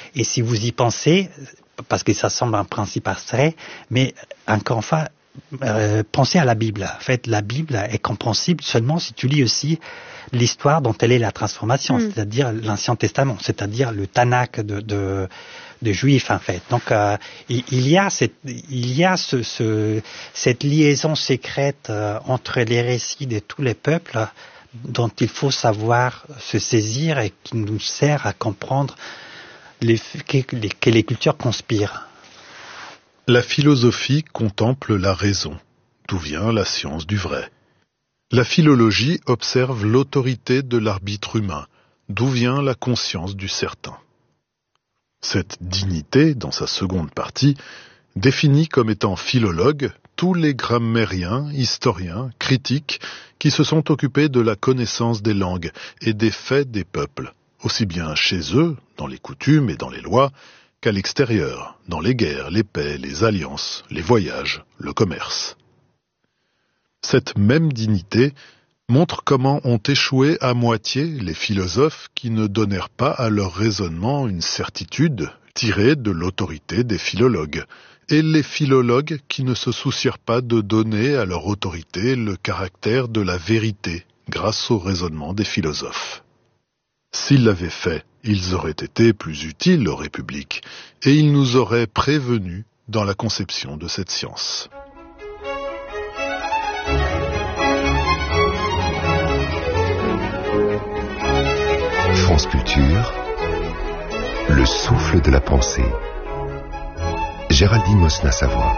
Et si vous y pensez, parce que ça semble un principe abstrait, mais encore une fois, pensez à la Bible. En fait, la Bible est compréhensible seulement si tu lis aussi l'histoire dont elle est la transformation, c'est-à-dire l'Ancien Testament, c'est-à-dire le Tanakh de Juifs, en fait. Donc, il y a cette liaison secrète entre les récits de tous les peuples dont il faut savoir se saisir et qui nous sert à comprendre que les cultures conspirent. La philosophie contemple la raison, d'où vient la science du vrai. La philologie observe l'autorité de l'arbitre humain, d'où vient la conscience du certain. Cette dignité, dans sa seconde partie, définit comme étant philologues tous les grammairiens, historiens, critiques qui se sont occupés de la connaissance des langues et des faits des peuples, aussi bien chez eux, dans les coutumes et dans les lois, qu'à l'extérieur, dans les guerres, les paix, les alliances, les voyages, le commerce. Cette même dignité montre comment ont échoué à moitié les philosophes qui ne donnèrent pas à leur raisonnement une certitude tirée de l'autorité des philologues, et les philologues qui ne se soucièrent pas de donner à leur autorité le caractère de la vérité grâce au raisonnement des philosophes. S'ils l'avaient fait, ils auraient été plus utiles aux républiques, et ils nous auraient prévenus dans la conception de cette science. France Culture, le souffle de la pensée. Géraldine Mosna-Savoie.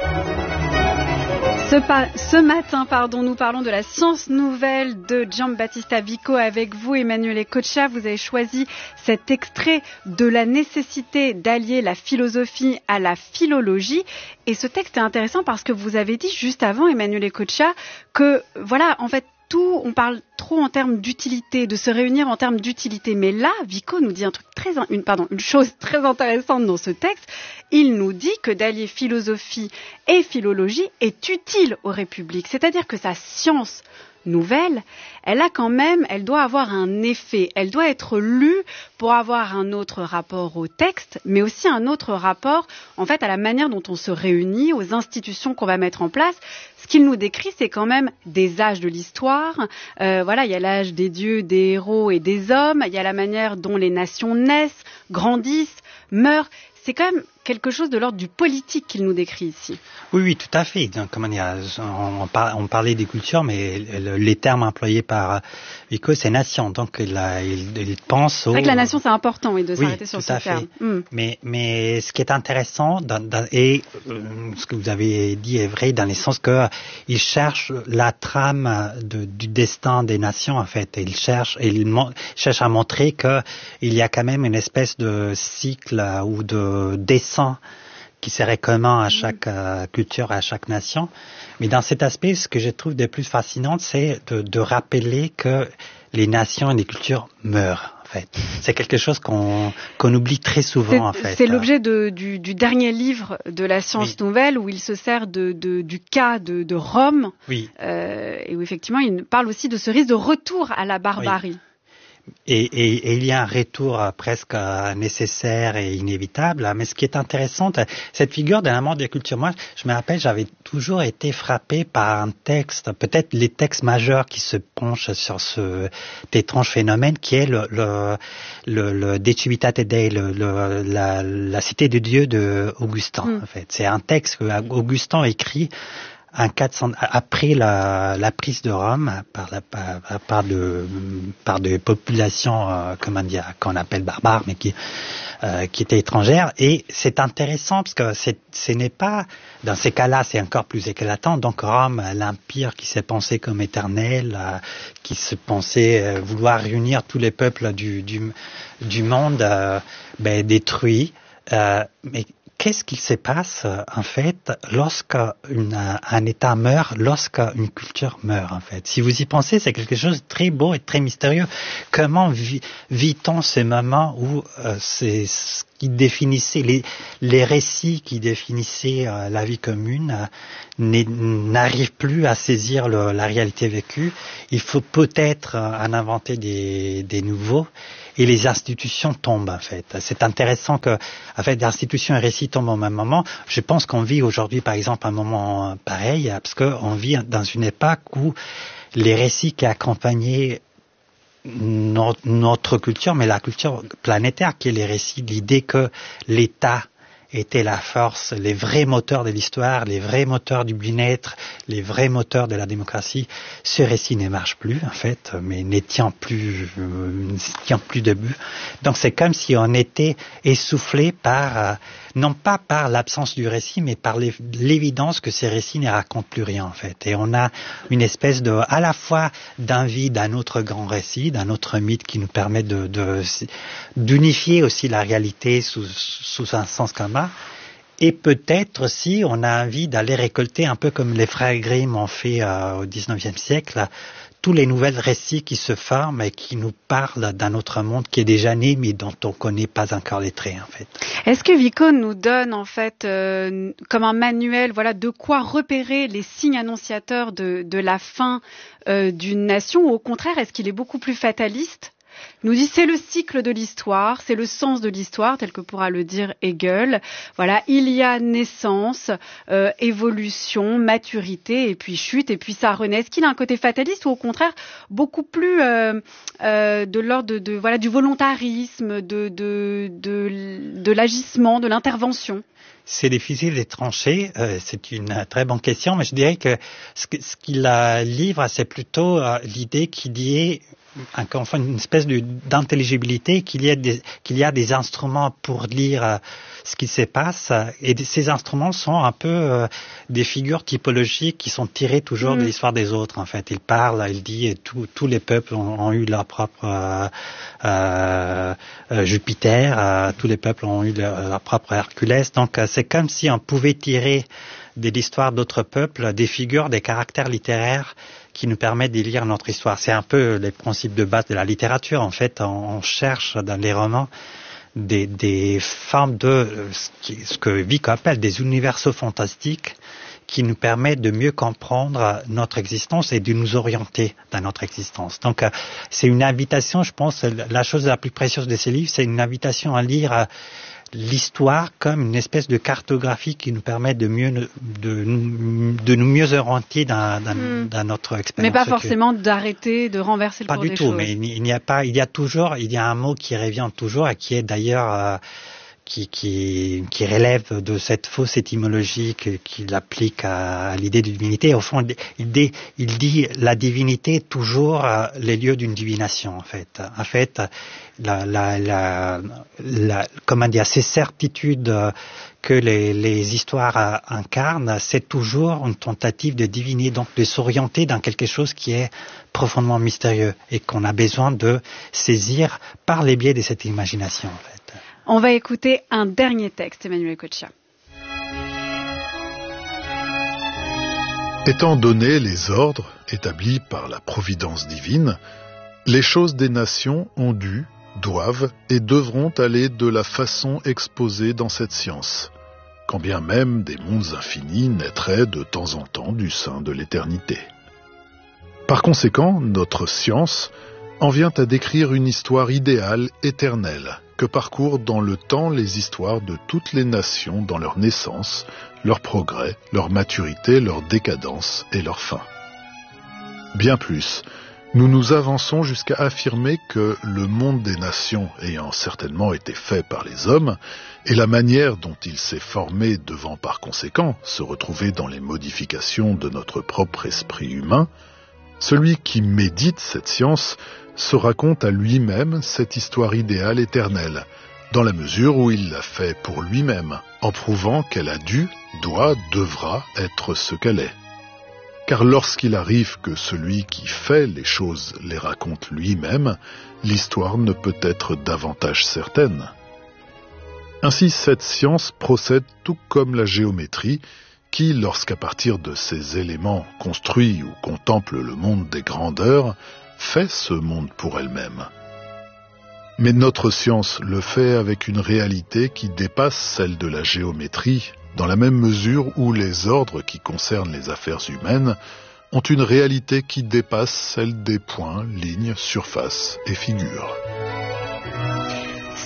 Ce matin, nous parlons de la science nouvelle de Giambattista Vico avec vous, Emanuele Coccia. Vous avez choisi cet extrait de la nécessité d'allier la philosophie à la philologie. Et ce texte est intéressant parce que vous avez dit juste avant, Emanuele Coccia, que voilà, en fait, on parle trop en termes d'utilité, de se réunir en termes d'utilité. Mais là, Vico nous dit une chose très intéressante dans ce texte. Il nous dit que d'allier philosophie et philologie est utile aux républiques. C'est-à-dire que sa science nouvelle, elle doit avoir un effet. Elle doit être lue pour avoir un autre rapport au texte, mais aussi un autre rapport, en fait, à la manière dont on se réunit, aux institutions qu'on va mettre en place. Ce qu'il nous décrit, c'est quand même des âges de l'histoire. Il y a l'âge des dieux, des héros et des hommes. Il y a la manière dont les nations naissent, grandissent, meurent. C'est quand même quelque chose de l'ordre du politique qu'il nous décrit ici. Oui, tout à fait. Donc, on parlait des cultures, mais les termes employés par Vico, c'est nation. Donc, il pense C'est vrai que la nation, c'est important, de s'arrêter sur ce terme. Mais ce qui est intéressant, ce que vous avez dit est vrai, dans le sens que il cherche la trame du destin des nations, en fait. Il cherche à montrer que il y a quand même une espèce de cycle ou de dessin qui serait commun à chaque culture, à chaque nation. Mais dans cet aspect, ce que je trouve de plus fascinant, c'est de rappeler que les nations et les cultures meurent. En fait, c'est quelque chose qu'on oublie très souvent. En fait, c'est l'objet du dernier livre de la science nouvelle où il se sert du cas de Rome, et où effectivement il parle aussi de ce risque de retour à la barbarie. Et il y a un retour presque nécessaire et inévitable. Mais ce qui est intéressant, cette figure de la mort des cultures, moi, je me rappelle, j'avais toujours été frappé par un texte, peut-être les textes majeurs qui se penchent sur cet étrange phénomène, qui est le De Civitate Dei, la cité de Dieu de Augustin. En fait, c'est un texte que Augustin écrit après la prise de Rome par des populations qu'on appelle barbares, mais qui étaient étrangères. Et c'est intéressant parce que ce n'est pas, dans ces cas-là, c'est encore plus éclatant. Donc Rome, l'empire qui s'est pensé comme éternel, qui se pensait vouloir réunir tous les peuples du monde, détruit. Mais qu'est-ce qui se passe, en fait, lorsqu'un État meurt, lorsqu'une culture meurt, en fait? Si vous y pensez, c'est quelque chose de très beau et très mystérieux. Comment vit-on ces moments où c'est ce qui définissait les récits qui définissaient la vie commune n'arrivent plus à saisir la réalité vécue? Il faut peut-être en inventer des nouveaux. les institutions tombent en fait. C'est intéressant que en fait l'institution et le récit tombent au même moment. Je pense qu'on vit aujourd'hui par exemple un moment pareil parce qu'on vit dans une époque où les récits qui accompagnaient notre culture, mais la culture planétaire qui est les récits, l'idée que l'État était la force, les vrais moteurs de l'histoire, les vrais moteurs du bien-être, les vrais moteurs de la démocratie. Ce récit ne marche plus, en fait, mais ne tient plus debout. Donc c'est comme si on était essoufflé par, non pas par l'absence du récit, mais par l'évidence que ces récits ne racontent plus rien, en fait. Et on a une espèce de, à la fois d'envie d'un autre grand récit, d'un autre mythe qui nous permet d'unifier aussi la réalité sous un sens commun. Et peut-être aussi, on a envie d'aller récolter un peu comme les frères Grimm ont fait au XIXe siècle, tous les nouvelles récits qui se forment et qui nous parlent d'un autre monde qui est déjà né, mais dont on ne connaît pas encore les traits, en fait. Est-ce que Vico nous donne, en fait, comme un manuel, voilà, de quoi repérer les signes annonciateurs de la fin d'une nation, ou au contraire, est-ce qu'il est beaucoup plus fataliste ? Il nous dit c'est le cycle de l'histoire, c'est le sens de l'histoire, tel que pourra le dire Hegel. Voilà, il y a naissance, évolution, maturité, et puis chute, et puis ça renaît. Est-ce qu'il a un côté fataliste ou au contraire beaucoup plus de l'ordre de voilà du volontarisme, de l'agissement, de l'intervention? C'est difficile de trancher, c'est une très bonne question, mais je dirais que ce qu'il livre, c'est plutôt l'idée qu'il y ait encore une fois une espèce d'intelligibilité, qu'il y a des instruments pour lire ce qui se passe, et ces instruments sont un peu des figures typologiques qui sont tirées toujours de l'histoire des autres, en fait. Il parle, il dit, tous les peuples ont eu leur propre Jupiter, tous les peuples ont eu leur propre Herculès, donc c'est comme si on pouvait tirer de l'histoire d'autres peuples des figures, des caractères littéraires qui nous permettent de lire notre histoire. C'est un peu les principes de base de la littérature. En fait, on cherche dans les romans des formes de ce que Vico appelle des universaux fantastiques qui nous permettent de mieux comprendre notre existence et de nous orienter dans notre existence. Donc, c'est une invitation, je pense, la chose la plus précieuse de ces livres, c'est une invitation à lire l'histoire comme une espèce de cartographie qui nous permet de nous mieux orienter dans notre expérience. Mais pas forcément d'arrêter, de renverser le cours des choses. Pas du tout, mais il y a un mot qui revient toujours et qui est d'ailleurs qui relève de cette fausse étymologie qu'il applique à l'idée de divinité. Au fond, il dit la divinité est toujours les lieux d'une divination, en fait. En fait, comment dire, ces certitudes que les histoires incarnent, c'est toujours une tentative de diviner, donc de s'orienter dans quelque chose qui est profondément mystérieux et qu'on a besoin de saisir par les biais de cette imagination, en fait. On va écouter un dernier texte, Emmanuel Kocha. Étant donné les ordres établis par la providence divine, les choses des nations ont dû, doivent et devront aller de la façon exposée dans cette science, quand bien même des mondes infinis naîtraient de temps en temps du sein de l'éternité. Par conséquent, notre science en vient à décrire une histoire idéale, éternelle, que parcourent dans le temps les histoires de toutes les nations dans leur naissance, leur progrès, leur maturité, leur décadence et leur fin. Bien plus, nous nous avançons jusqu'à affirmer que le monde des nations ayant certainement été fait par les hommes, et la manière dont il s'est formé devant par conséquent se retrouver dans les modifications de notre propre esprit humain, celui qui médite cette science se raconte à lui-même cette histoire idéale éternelle, dans la mesure où il l'a fait pour lui-même, en prouvant qu'elle a dû, doit, devra être ce qu'elle est. Car lorsqu'il arrive que celui qui fait les choses les raconte lui-même, l'histoire ne peut être davantage certaine. Ainsi, cette science procède tout comme la géométrie, qui, lorsqu'à partir de ces éléments construit ou contemple le monde des grandeurs, fait ce monde pour elle-même. Mais notre science le fait avec une réalité qui dépasse celle de la géométrie, dans la même mesure où les ordres qui concernent les affaires humaines ont une réalité qui dépasse celle des points, lignes, surfaces et figures.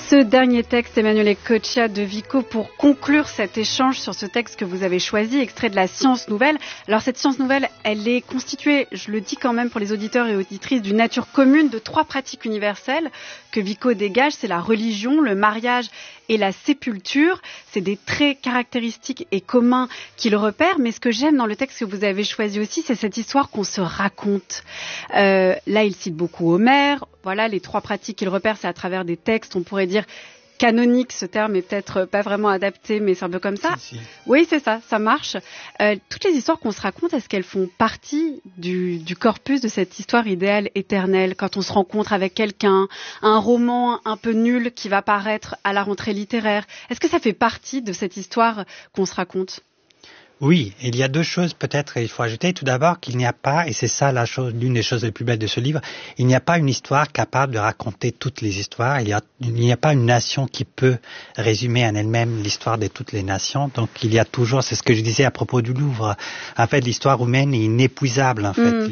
Ce dernier texte, Emanuele Coccia de Vico, pour conclure cet échange sur ce texte que vous avez choisi, extrait de la Science Nouvelle. Alors cette Science Nouvelle, elle est constituée, je le dis quand même pour les auditeurs et auditrices, d'une nature commune de 3 pratiques universelles que Vico dégage. C'est la religion, le mariage et la sépulture. C'est des traits caractéristiques et communs qu'il repère. Mais ce que j'aime dans le texte que vous avez choisi aussi, c'est cette histoire qu'on se raconte. Là, il cite beaucoup Homère. Voilà, les 3 pratiques qu'il repère, c'est à travers des textes, on pourrait dire canoniques. Ce terme est peut-être pas vraiment adapté, mais c'est un peu comme ça. Si. Oui, c'est ça, ça marche. Toutes les histoires qu'on se raconte, est-ce qu'elles font partie du corpus de cette histoire idéale éternelle? Quand on se rencontre avec quelqu'un, un roman un peu nul qui va paraître à la rentrée littéraire, est-ce que ça fait partie de cette histoire qu'on se raconte? Oui, il y a 2 choses peut-être il faut ajouter. Tout d'abord qu'il n'y a pas, et c'est ça l'une des choses les plus belles de ce livre, il n'y a pas une histoire capable de raconter toutes les histoires. Il n'y a pas une nation qui peut résumer en elle-même l'histoire de toutes les nations. Donc il y a toujours, c'est ce que je disais à propos du Louvre, en fait l'histoire humaine est inépuisable. En fait,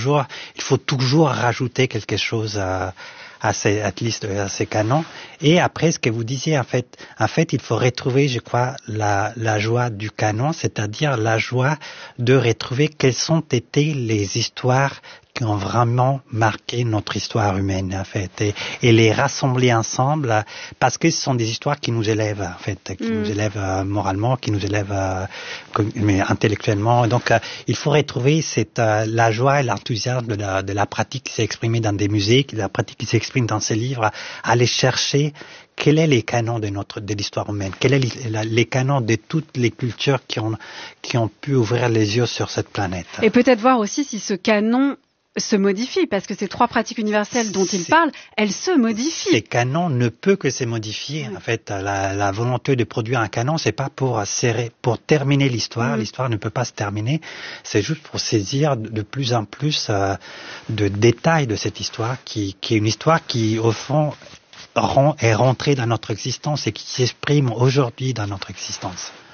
il faut toujours rajouter quelque chose à ces canons. Et après, ce que vous disiez, en fait, il faut retrouver, je crois, la joie du canon, c'est-à-dire la joie de retrouver quelles ont été les histoires qui ont vraiment marqué notre histoire humaine, en fait, et les rassembler ensemble, parce que ce sont des histoires qui nous élèvent, en fait, qui nous élèvent moralement, qui nous élèvent intellectuellement. Donc, il faut retrouver la joie et l'enthousiasme de la pratique qui s'est exprimée dans des musiques, de la pratique qui s'exprime dans ces livres, aller chercher quels sont les canons de l'histoire humaine, quels sont les canons de toutes les cultures qui ont pu ouvrir les yeux sur cette planète. Et peut-être voir aussi si ce canon se modifie, parce que ces 3 pratiques universelles dont il parle, elles se modifient. Ces canons ne peuvent que se modifier. En fait, la volonté de produire un canon, c'est pas pour terminer l'histoire. L'histoire ne peut pas se terminer. C'est juste pour saisir de plus en plus de détails de cette histoire, qui est une histoire qui, au fond, est rentrée dans notre existence et qui s'exprime aujourd'hui dans notre existence.